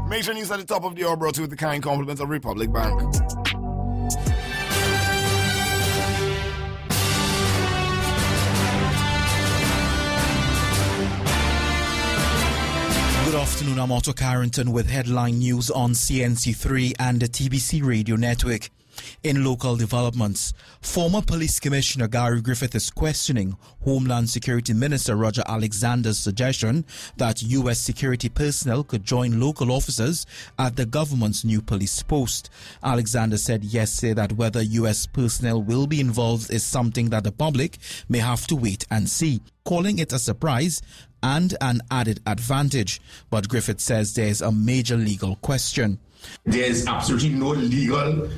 Major news at the top of the hour brought to you with the kind compliments of Republic Bank. Good afternoon, I'm Otto Carrington with headline news on CNC3 and the TBC radio network. In local developments, former Police Commissioner Gary Griffith is questioning Homeland Security Minister Roger Alexander's suggestion that U.S. security personnel could join local officers at the government's new police post. Alexander said yesterday that whether U.S. personnel will be involved is something that the public may have to wait and see, calling it a surprise and an added advantage. But Griffith says there's a major legal question. There's absolutely no legal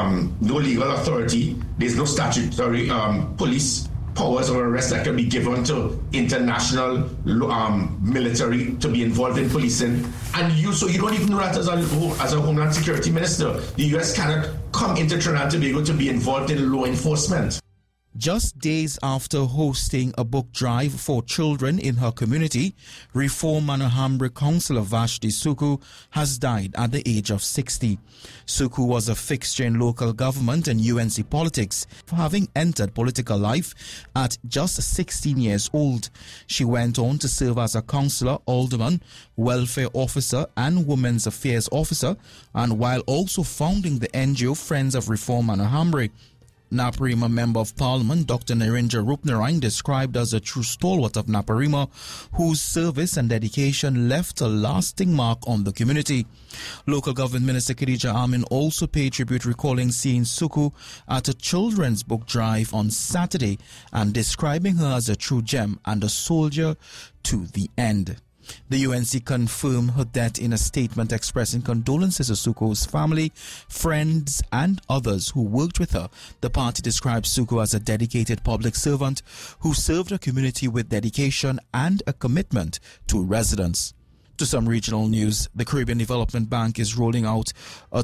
authority. There's no statutory police powers or arrest that can be given to international military to be involved in policing. And you don't even know that as a Homeland Security Minister. The U.S. cannot come into Trinidad and Tobago to be involved in law enforcement. Just days after hosting a book drive for children in her community, Reform Manohambre councillor Vashti Suku has died at the age of 60. Suku was a fixture in local government and UNC politics, having entered political life at just 16 years old. She went on to serve as a councillor, alderman, welfare officer and women's affairs officer, and while also founding the NGO Friends of Reform Manohambre. Naparima Member of Parliament Dr. Narendra Rupnarine, described as a true stalwart of Naparima, whose service and dedication left a lasting mark on the community. Local Government Minister Khadija Amin also paid tribute, recalling seeing Suku at a children's book drive on Saturday and describing her as a true gem and a soldier to the end. The UNC confirmed her death in a statement expressing condolences to Suku's family, friends and others who worked with her. The party describes Suku as a dedicated public servant who served her community with dedication and a commitment to residents. To some regional news, the Caribbean Development Bank is rolling out a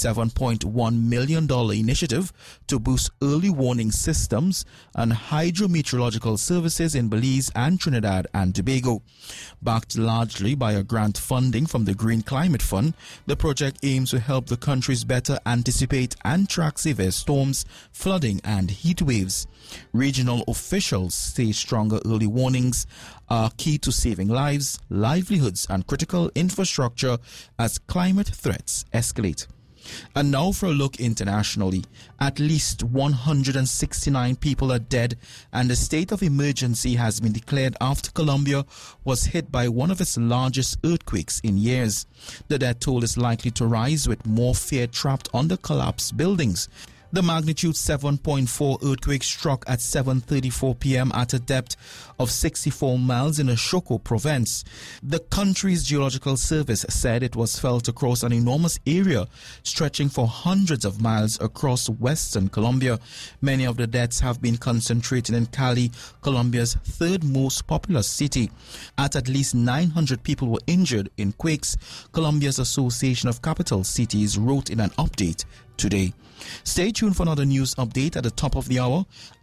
$27.1 million initiative to boost early warning systems and hydrometeorological services in Belize and Trinidad and Tobago. Backed largely by a grant funding from the Green Climate Fund, the project aims to help the countries better anticipate and track severe storms, flooding and heat waves. Regional officials say stronger early warnings are key to saving lives, livelihoods and critical infrastructure as climate threats escalate. And now for a look internationally. At least 169 people are dead and a state of emergency has been declared after Colombia was hit by one of its largest earthquakes in years. The death toll is likely to rise with more fear trapped under collapsed buildings. The magnitude 7.4 earthquake struck at 7:34 p.m. at a depth of 64 miles in Ashoco province. The country's geological service said it was felt across an enormous area stretching for hundreds of miles across western Colombia. Many of the deaths have been concentrated in Cali, Colombia's third most populous city. At least 900 people were injured in quakes, Colombia's Association of Capital Cities wrote in an update today. Stay tuned for another news update at the top of the hour.